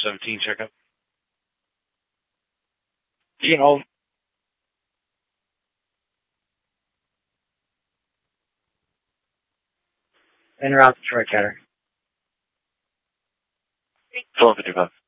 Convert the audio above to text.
17 checkup. You can hold. En route to Troy Catter. 1255.